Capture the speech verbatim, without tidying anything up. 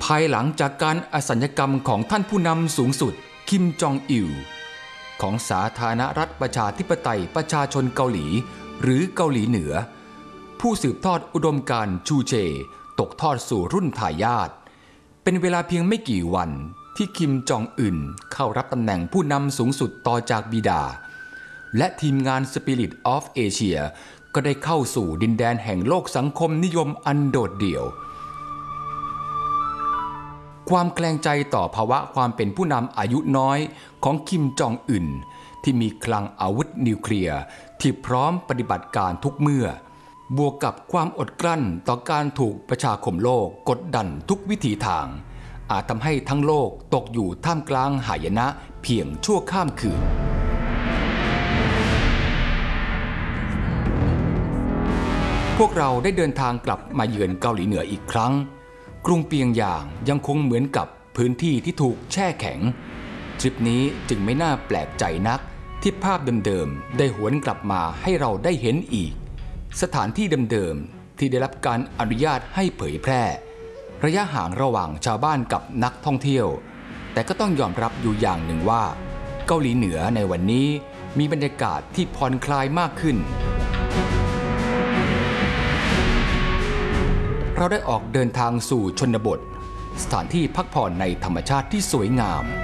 ภายหลังจากการอสัญกรรมของท่านผู้นำสูงสุดคิมจองอิลของสาธารณรัฐประชาธิปไตยประชาชนเกาหลีหรือเกาหลีเหนือผู้สืบทอดอุดมการณ์ชูเจตกทอดสู่รุ่นทายาทเป็นเวลาเพียงไม่กี่วันที่คิมจองอึนเข้ารับตำแหน่งผู้นำสูงสุดต่อจากบิดาและทีมงาน Spirit of Asia ก็ได้เข้าสู่ดินแดนแห่งโลกสังคมนิยมอันโดดเดี่ยวความแคลงใจต่อภาวะความเป็นผู้นำอายุน้อยของคิมจองอึนที่มีคลังอาวุธนิวเคลียร์ที่พร้อมปฏิบัติการทุกเมื่อบวกกับความอดกลั้นต่อการถูกประชาคมโลกกดดันทุกวิถีทางอาจทำให้ทั้งโลกตกอยู่ท่ามกลางหายนะเพียงชั่วข้ามคืนพวกเราได้เดินทางกลับมาเยือนเกาหลีเหนืออีกครั้งกรุงเปียงยางยังคงเหมือนกับพื้นที่ที่ถูกแช่แข็งทริปนี้จึงไม่น่าแปลกใจนักที่ภาพเดิมๆได้หวนกลับมาให้เราได้เห็นอีกสถานที่เดิมๆที่ได้รับการอนุญาตให้เผยแพร่ระยะห่างระหว่างชาวบ้านกับนักท่องเที่ยวแต่ก็ต้องยอมรับอยู่อย่างหนึ่งว่าเกาหลีเหนือในวันนี้มีบรรยากาศที่ผ่อนคลายมากขึ้นเราได้ออกเดินทางสู่ชนบทสถานที่พักผ่อนในธรรมชาติที่สวยงาม